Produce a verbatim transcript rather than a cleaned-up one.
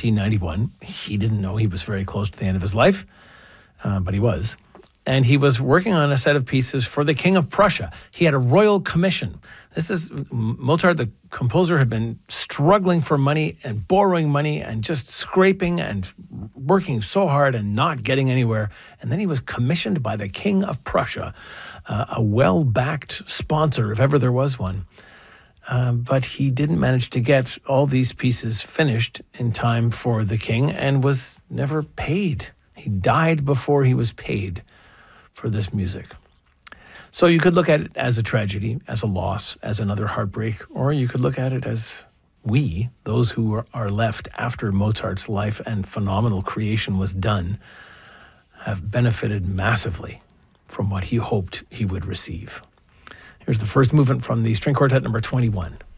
seventeen ninety-one. He didn't know he was very close to the end of his life, uh, but he was. And he was working on a set of pieces for the King of Prussia. He had a royal commission. This is, Mozart, the composer, had been struggling for money and borrowing money and just scraping and working so hard and not getting anywhere. And then he was commissioned by the King of Prussia, uh, a well-backed sponsor, if ever there was one. Um, but he didn't manage to get all these pieces finished in time for the king and was never paid. He died before he was paid for this music. So you could look at it as a tragedy, as a loss, as another heartbreak, or you could look at it as we, those who are, are left after Mozart's life and phenomenal creation was done, have benefited massively from what he hoped he would receive. Here's the first movement from the String Quartet number twenty-one.